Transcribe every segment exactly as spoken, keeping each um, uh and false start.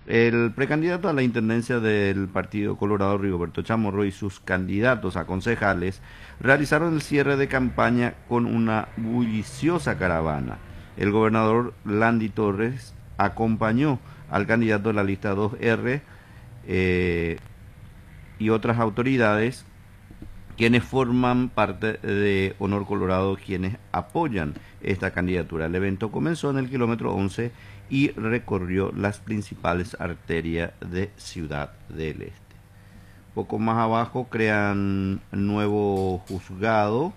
El precandidato a la intendencia del Partido Colorado, Rigoberto Chamorro, y sus candidatos a concejales realizaron el cierre de campaña con una bulliciosa caravana. El gobernador Landy Torres acompañó al candidato de la lista dos erre eh, y otras autoridades quienes forman parte de Honor Colorado, quienes apoyan esta candidatura. El evento comenzó en el kilómetro once y recorrió las principales arterias de Ciudad del Este. Poco más abajo crean nuevo juzgado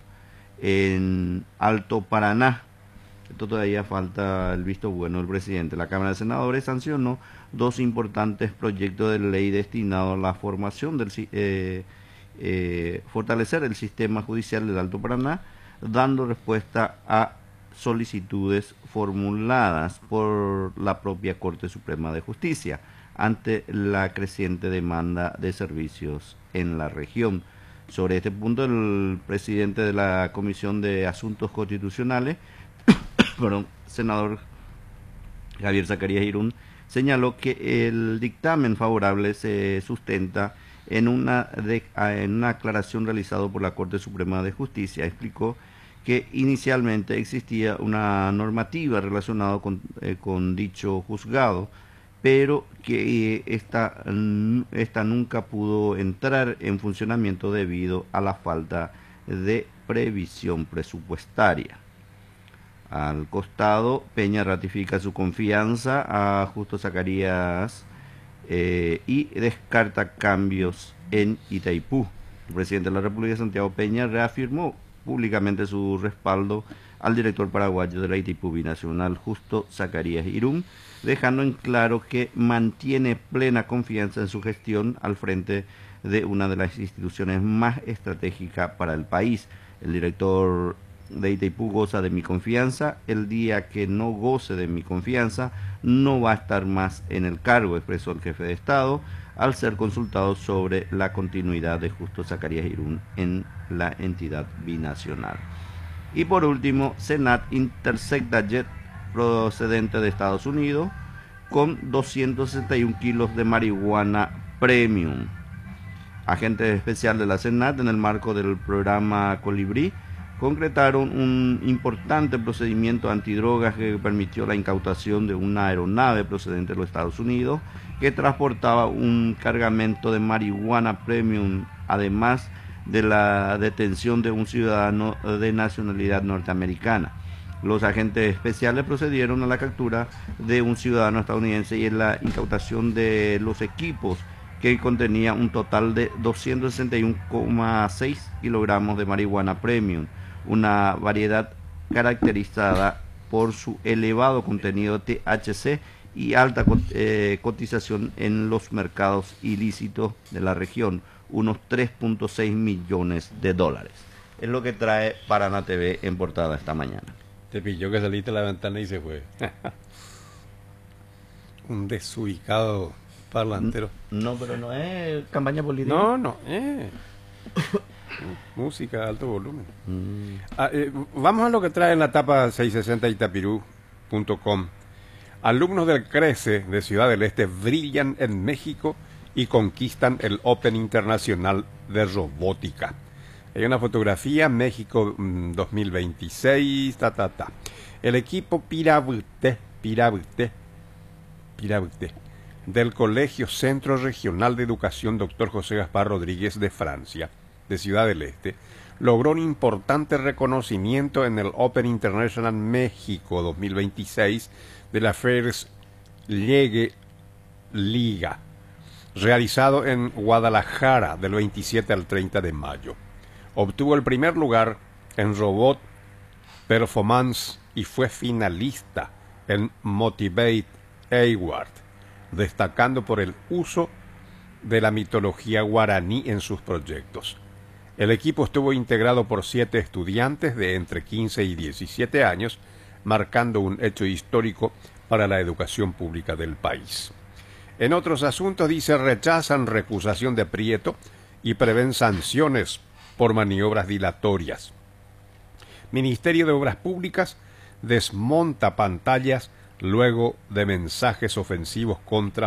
en Alto Paraná. Esto todavía falta el visto bueno del presidente. La Cámara de Senadores sancionó dos importantes proyectos de ley destinados a la formación del eh, eh, fortalecer el sistema judicial del Alto Paraná, dando respuesta a solicitudes formuladas por la propia Corte Suprema de Justicia ante la creciente demanda de servicios en la región. Sobre este punto, el presidente de la Comisión de Asuntos Constitucionales, perdón, senador Javier Zacarías Irún, señaló que el dictamen favorable se sustenta en una, de, en una aclaración realizada por la Corte Suprema de Justicia. Explicó que inicialmente existía una normativa relacionada con, eh, con dicho juzgado, pero que eh, esta, esta nunca pudo entrar en funcionamiento debido a la falta de previsión presupuestaria. Al costado, Peña ratifica su confianza a Justo Zacarías eh, y descarta cambios en Itaipú. El presidente de la República, Santiago Peña, reafirmó públicamente su respaldo al director paraguayo de la Itaipú Binacional, Justo Zacarías Irún, dejando en claro que mantiene plena confianza en su gestión al frente de una de las instituciones más estratégicas para el país. El director de Itaipú goza de mi confianza. El día que no goce de mi confianza, no va a estar más en el cargo, expresó el jefe de Estado al ser consultado sobre la continuidad de Justo Zacarías Irún en la entidad binacional. Y por último, Senat intercepta jet procedente de Estados Unidos con doscientos sesenta y un kilos de marihuana premium. Agentes especiales de la Senat, en el marco del programa Colibrí, concretaron un importante procedimiento antidrogas que permitió la incautación de una aeronave procedente de los Estados Unidos que transportaba un cargamento de marihuana premium, además de la detención de un ciudadano de nacionalidad norteamericana. Los agentes especiales procedieron a la captura de un ciudadano estadounidense y en la incautación de los equipos que contenía un total de doscientos sesenta y uno coma seis kilogramos de marihuana premium, una variedad caracterizada por su elevado contenido de T H C y alta eh, cotización en los mercados ilícitos de la región, unos tres punto seis millones de dólares. Es lo que trae Paraná T V en portada esta mañana. Te pilló que saliste a la ventana y se fue. Un desubicado parlantero. No, pero no es campaña política. No, no, eh. Música, alto volumen. Mm. Ah, eh, vamos a lo que trae en la tapa seiscientos sesenta itapirú punto com. Alumnos del CRECE de Ciudad del Este brillan en México y conquistan el Open Internacional de Robótica. Hay una fotografía, México mm, dos mil veintiséis, ta, ta, ta. El equipo Pirabute, Pirabute, Pirabute, del Colegio Centro Regional de Educación doctor José Gaspar Rodríguez de Francia, de Ciudad del Este, logró un importante reconocimiento en el Open International México dos mil veintiséis de la Fairs Llegue Liga, realizado en Guadalajara del veintisiete al treinta de mayo. Obtuvo el primer lugar en Robot Performance y fue finalista en Motivate Award, destacando por el uso de la mitología guaraní en sus proyectos. El equipo estuvo integrado por siete estudiantes de entre quince y diecisiete años, marcando un hecho histórico para la educación pública del país. En otros asuntos, dice, rechazan recusación de Prieto y prevén sanciones por maniobras dilatorias. Ministerio de Obras Públicas desmonta pantallas luego de mensajes ofensivos contra